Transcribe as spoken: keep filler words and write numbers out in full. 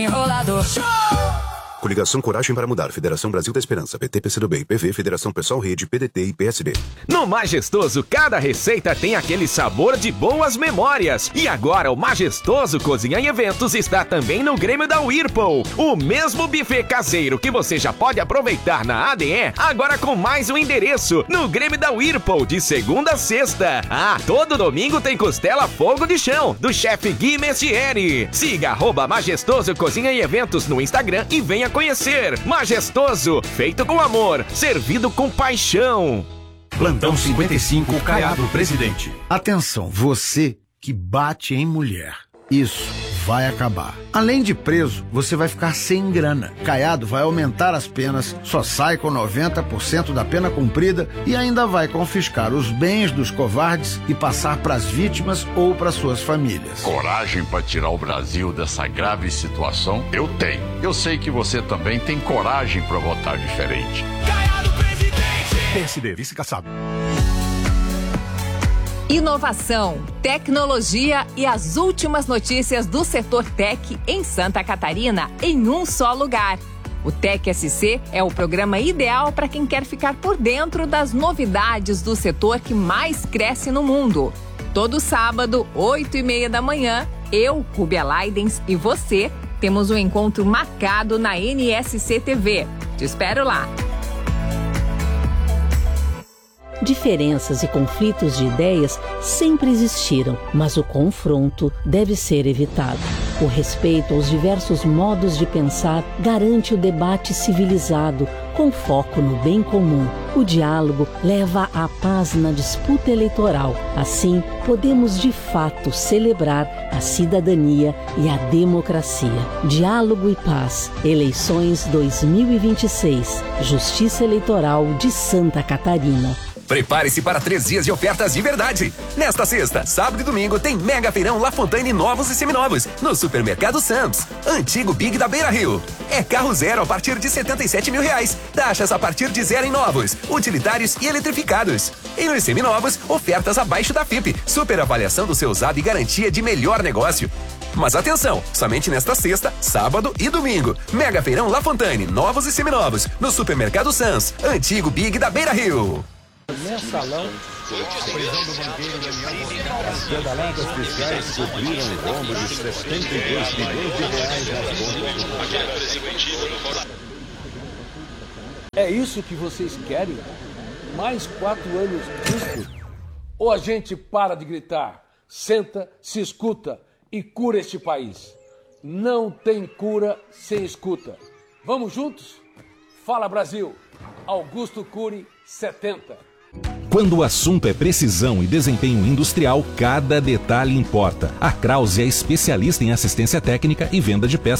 enrolador. Show! Coligação Coragem para Mudar, Federação Brasil da Esperança, P T, P C do B, P V, Federação Pessoal Rede, P D T e P S B. No Majestoso, cada receita tem aquele sabor de boas memórias. E agora o Majestoso Cozinha e Eventos está também no Grêmio da Whirlpool. O mesmo buffet caseiro que você já pode aproveitar na A D E, agora com mais um endereço, no Grêmio da Whirlpool, de segunda a sexta. Ah, todo domingo tem costela fogo de chão, do chefe Gui Mestieri. Siga arroba Majestoso Cozinha e Eventos no Instagram e venha conhecer. Majestoso, feito com amor, servido com paixão. Plantão cinquenta e cinco, Caiado Presidente. Atenção, você que bate em mulher. Isso vai acabar. Além de preso, você vai ficar sem grana. Caiado vai aumentar as penas, só sai com noventa por cento da pena cumprida e ainda vai confiscar os bens dos covardes e passar para as vítimas ou para suas famílias. Coragem para tirar o Brasil dessa grave situação? Eu tenho. Eu sei que você também tem coragem para votar diferente. Caiado Presidente! P S D, vice-caçado. Inovação, tecnologia e as últimas notícias do setor tech em Santa Catarina em um só lugar. O Tech S C é o programa ideal para quem quer ficar por dentro das novidades do setor que mais cresce no mundo. Todo sábado, oito e meia da manhã, eu, Rubia Leidens e você temos um encontro marcado na N S C T V. Te espero lá. Diferenças e conflitos de ideias sempre existiram, mas o confronto deve ser evitado. O respeito aos diversos modos de pensar garante o debate civilizado, com foco no bem comum. O diálogo leva à paz na disputa eleitoral. Assim, podemos de fato celebrar a cidadania e a democracia. Diálogo e paz. Eleições dois mil e vinte e seis. Justiça Eleitoral de Santa Catarina. Prepare-se para três dias de ofertas de verdade. Nesta sexta, sábado e domingo tem Mega Feirão La Fontaine novos e seminovos no Supermercado Sam's, antigo Big da Beira Rio. É carro zero a partir de setenta e sete mil reais. Taxas a partir de zero em novos, utilitários e eletrificados. E nos seminovos, ofertas abaixo da F I P. Super avaliação do seu usado e garantia de melhor negócio. Mas atenção, somente nesta sexta, sábado e domingo. Mega Feirão La Fontaine, novos e seminovos no Supermercado Sam's, antigo Big da Beira Rio. Mensalão, prisão do banqueiro Daniel. As pedaladas fiscais cobriram o rombo de setenta e dois milhões de reais nas contas. É isso que vocês querem? Mais quatro anos disso? Ou a gente para de gritar, senta, se escuta e cura este país? Não tem cura sem escuta. Vamos juntos? Fala Brasil! Augusto Cury, setenta. Quando o assunto é precisão e desempenho industrial, cada detalhe importa. A Krause é especialista em assistência técnica e venda de peças